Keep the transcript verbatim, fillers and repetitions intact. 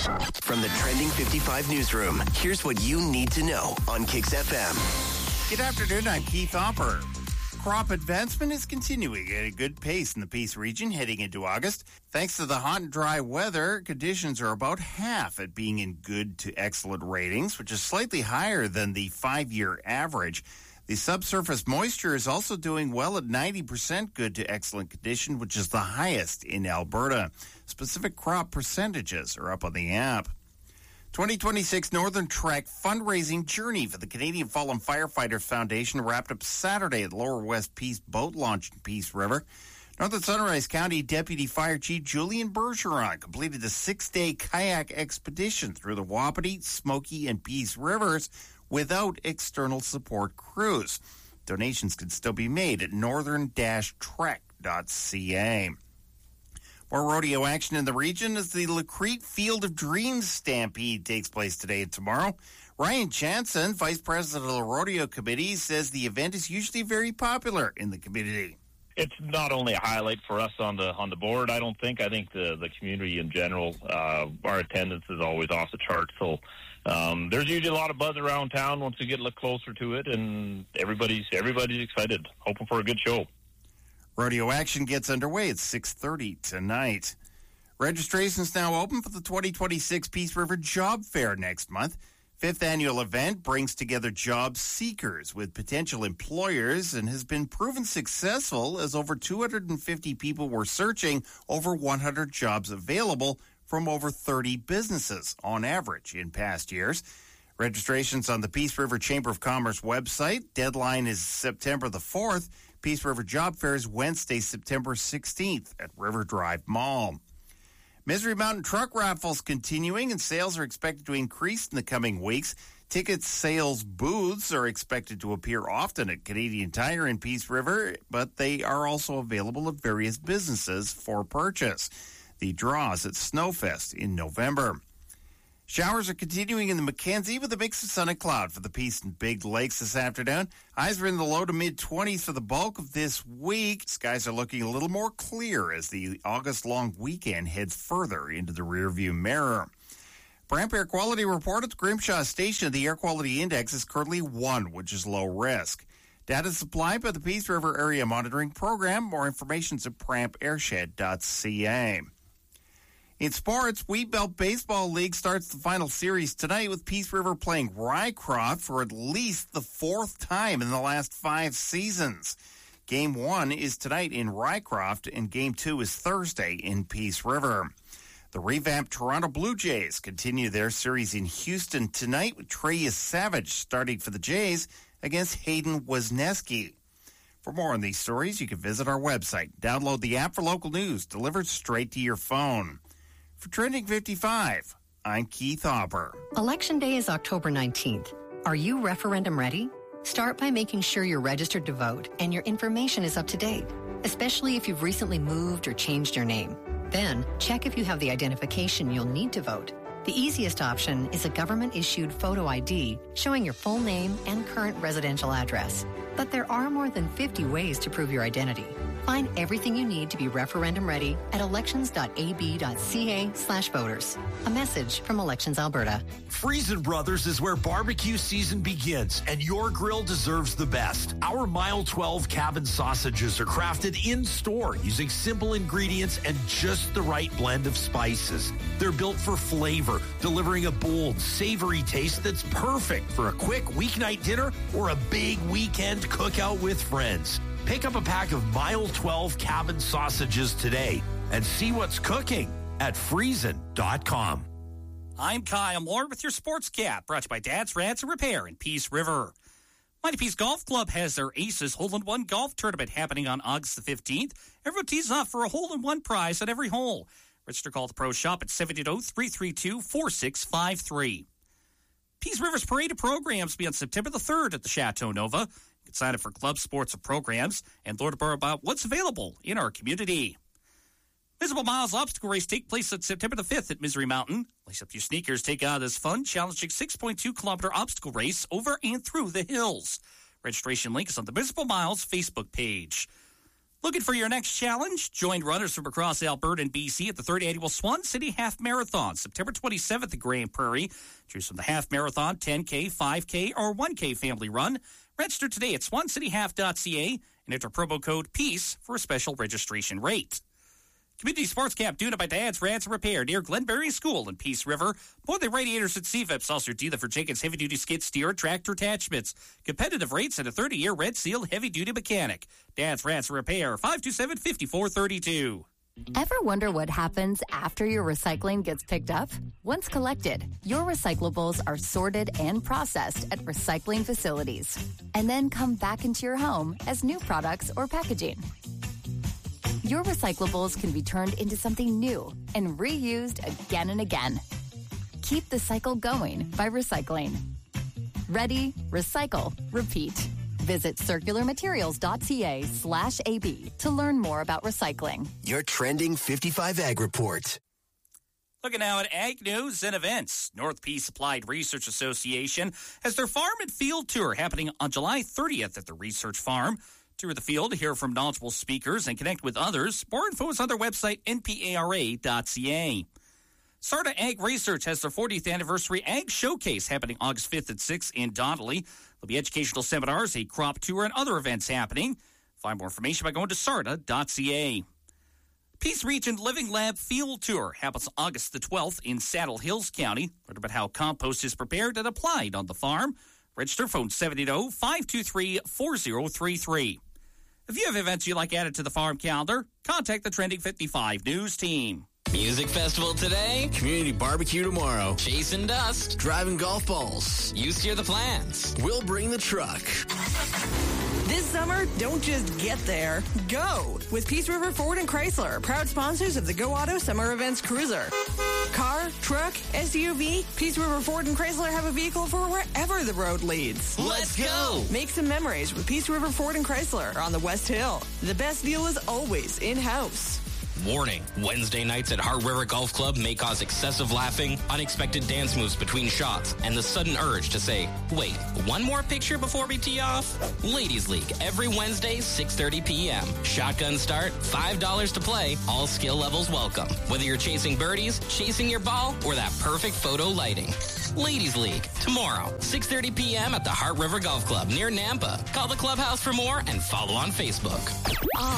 From the Trending fifty-five newsroom, here's what you need to know on Kix F M. Good afternoon, I'm Keith Hopper. Crop advancement is continuing at a good pace in the Peace region heading into August. Thanks to the hot and dry weather, conditions are about half at being in good to excellent ratings, which is slightly higher than the five-year average. The subsurface moisture is also doing well at ninety percent good to excellent condition, which is the highest in Alberta. Specific crop percentages are up on the app. twenty twenty-six Northern Trek fundraising journey for the Canadian Fallen Firefighters Foundation wrapped up Saturday at Lower West Peace Boat Launch in Peace River. Northern Sunrise County Deputy Fire Chief Julian Bergeron completed the six-day kayak expedition through the Wapiti, Smoky, and Peace Rivers without external support crews. Donations can still be made at northern trek dot c a. More rodeo action in the region as the Lacrete Field of Dreams Stampede takes place today and tomorrow. Ryan Jansen, Vice President of the Rodeo Committee, says the event is usually very popular in the community. It's not only a highlight for us on the on the board, I don't think. I think the, the community in general, uh, our attendance is always off the charts. So um, there's usually a lot of buzz around town once we get a little closer to it, and everybody's everybody's excited, hoping for a good show. Rodeo action gets underway at six thirty tonight. Registration is now open for the twenty twenty-six Peace River Job Fair next month. Fifth annual event brings together job seekers with potential employers and has been proven successful as over two hundred fifty people were searching over one hundred jobs available from over thirty businesses on average in past years. Registration's on the Peace River Chamber of Commerce website. Deadline is September the fourth. Peace River Job Fair is Wednesday, September sixteenth at River Drive Mall. Misery Mountain Truck Raffles continuing, and sales are expected to increase in the coming weeks. Ticket sales booths are expected to appear often at Canadian Tire in Peace River, but they are also available at various businesses for purchase. The draws at Snowfest in November. Showers are continuing in the Mackenzie with a mix of sun and cloud for the Peace and Big Lakes this afternoon. Highs are in the low to mid-twenties for the bulk of this week. Skies are looking a little more clear as the August-long weekend heads further into the rearview mirror. Brant Air Quality Report at the Grimshaw Station. The Air Quality Index is currently one, which is low risk. Data supplied by the Peace River Area Monitoring Program. More information is at pramp airshed dot c a. In sports, Wheat Belt Baseball League starts the final series tonight with Peace River playing Rycroft for at least the fourth time in the last five seasons. Game one is tonight in Rycroft, and game two is Thursday in Peace River. The revamped Toronto Blue Jays continue their series in Houston tonight with Trey Savage starting for the Jays against Hayden Wesneski. For more on these stories, you can visit our website. Download the app for local news delivered straight to your phone. For Trending fifty-five, I'm Keith Hopper. Election Day is October nineteenth. Are you referendum ready? Start by making sure you're registered to vote and your information is up to date, especially if you've recently moved or changed your name. Then, check if you have the identification you'll need to vote. The easiest option is a government-issued photo I D showing your full name and current residential address. But there are more than fifty ways to prove your identity. Find everything you need to be referendum ready at elections dot a b dot c a slash voters. A message from Elections Alberta. Friesen Brothers is where barbecue season begins, and your grill deserves the best. Our Mile twelve cabin sausages are crafted in-store using simple ingredients and just the right blend of spices. They're built for flavor, delivering a bold, savory taste that's perfect for a quick weeknight dinner or a big weekend cookout with friends. Pick up a pack of Mile twelve cabin sausages today and see what's cooking at friesen dot com. I'm Kyle Moore with your Sports Cap, brought to you by Dad's Rats and Repair in Peace River. Mighty Peace Golf Club has their Aces Hole-in-One Golf Tournament happening on August the fifteenth. Everyone tees off for a hole-in-one prize at every hole. Register call the Pro Shop at seven eight zero, three three two, four six five three. Peace River's Parade of Programs will be on September the third at the Chateau Nova. You can sign up for club sports and programs and learn more about what's available in our community. Visible Miles Obstacle Race take place on September the fifth at Misery Mountain. Lace up your sneakers, take on this fun, challenging six point two kilometer obstacle race over and through the hills. Registration link is on the Visible Miles Facebook page. Looking for your next challenge? Join runners from across Alberta and B C at the third Annual Swan City Half Marathon, September twenty-seventh at Grand Prairie. Choose from the Half Marathon, ten K, five K, or one K family run. Register today at swan city half dot c a and enter promo code PEACE for a special registration rate. Community Sports Camp doing it by Dad's Ransom Repair near Glenberry School in Peace River. More than radiators and C V I Ps, also dealer for Jenkins Heavy Duty Skid Steer Tractor Attachments. Competitive rates and a thirty-year Red Seal Heavy Duty Mechanic. Dad's Ransom Repair, five two seven, five four three two. Ever wonder what happens after your recycling gets picked up? Once collected, your recyclables are sorted and processed at recycling facilities and then come back into your home as new products or packaging. Your recyclables can be turned into something new and reused again and again. Keep the cycle going by recycling. Ready, recycle, repeat. Visit circularmaterials.ca slash AB to learn more about recycling. Your Trending fifty-five Ag Report. Looking now at ag news and events. North Peace Applied Research Association has their farm and field tour happening on July thirtieth at the research farm. Tour the field to hear from knowledgeable speakers and connect with others. More info is on their website, n p a r a dot c a. Sarda Ag Research has their fortieth anniversary Ag Showcase happening August fifth and sixth in Donnelly. There'll be educational seminars, a crop tour, and other events happening. Find more information by going to sarda dot c a. Peace Region Living Lab Field Tour happens August the twelfth in Saddle Hills County. Learn about how compost is prepared and applied on the farm. Register phone seven eight zero, five two three, four zero three three. If you have events you'd like added to the farm calendar, contact the Trending fifty-five News team. Music festival today. Community barbecue tomorrow. Chasing dust. Driving golf balls. You steer the plans. We'll bring the truck. This summer, don't just get there. Go with Peace River Ford and Chrysler, proud sponsors of the Go Auto Summer Events Cruiser. Car, truck, S U V, Peace River Ford and Chrysler have a vehicle for wherever the road leads. Let's go. Make some memories with Peace River Ford and Chrysler on the West Hill. The best deal is always in-house. Warning, Wednesday nights at Heart River Golf Club may cause excessive laughing, unexpected dance moves between shots, and the sudden urge to say, wait, one more picture before we tee off? Ladies League, every Wednesday, six thirty p.m. Shotgun start, five dollars to play, all skill levels welcome. Whether you're chasing birdies, chasing your ball, or that perfect photo lighting. Ladies League, tomorrow, six thirty p.m. at the Heart River Golf Club near Nampa. Call the clubhouse for more and follow on Facebook.